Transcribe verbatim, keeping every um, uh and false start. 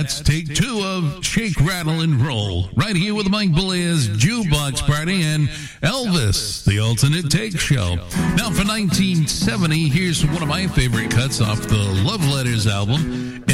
that's take two of Shake, Rattle, and Roll. Right here with Mike Bolea's Jukebox Party and Elvis, the Alternate Take Show. Now for nineteen seventy, here's one of my favorite cuts off the Love Letters album.